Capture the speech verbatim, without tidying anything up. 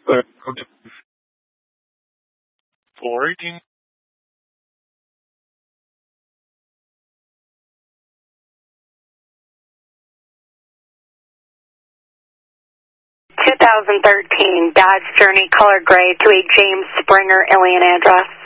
Forwarding. two thousand thirteen Dodge Journey color gray to a James Springer alien address.